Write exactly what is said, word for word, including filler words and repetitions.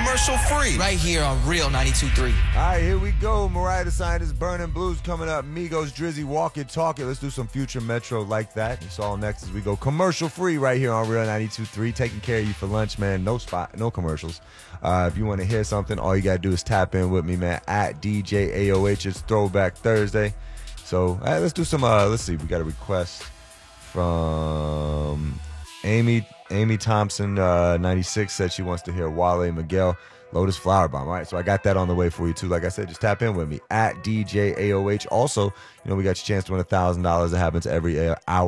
commercial free. Right here on Real ninety-two point three. All right, here we go. Mariah the Scientist, Burning Blues coming up. Migos, Drizzy, Walk It, Talk It. Let's do some Future Metro like that. It's all next as we go commercial free right here on Real ninety-two point three. Taking care of you for lunch, man. No spot, no commercials. Uh, if you want to hear something, all you got to do is tap in with me, man, at D J A O H. It's Throwback Thursday. So all right, let's do some, uh, let's see. We got a request from Amy Amy Thompson, uh, ninety-six, said she wants to hear Wale Miguel, Lotus Flower Bomb. All right, so I got that on the way for you, too. Like I said, just tap in with me, at D J A O H. Also, you know, we got your chance to win one thousand dollars. That happens every hour.